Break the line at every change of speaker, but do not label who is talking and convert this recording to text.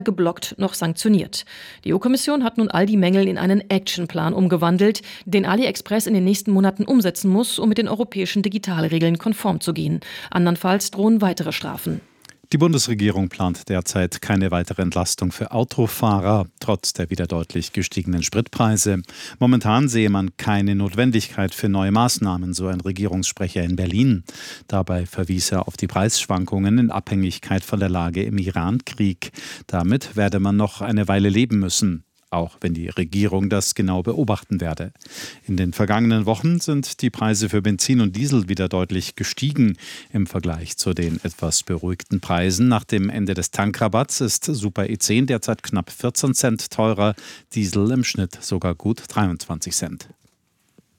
geblockt noch sanktioniert. Die EU-Kommission hat nun all die Mängel in einen Actionplan umgewandelt, den AliExpress in den nächsten Monaten umsetzen muss, um mit den europäischen Digitalregeln konform zu gehen. Andernfalls drohen weitere Strafen.
Die Bundesregierung plant derzeit keine weitere Entlastung für Autofahrer, trotz der wieder deutlich gestiegenen Spritpreise. Momentan sehe man keine Notwendigkeit für neue Maßnahmen, so ein Regierungssprecher in Berlin. Dabei verwies er auf die Preisschwankungen in Abhängigkeit von der Lage im Iran-Krieg. Damit werde man noch eine Weile leben müssen, auch wenn die Regierung das genau beobachten werde. In den vergangenen Wochen sind die Preise für Benzin und Diesel wieder deutlich gestiegen. Im Vergleich zu den etwas beruhigten Preisen nach dem Ende des Tankrabatts ist Super E10 derzeit knapp 14 Cent teurer, Diesel im Schnitt sogar gut 23 Cent.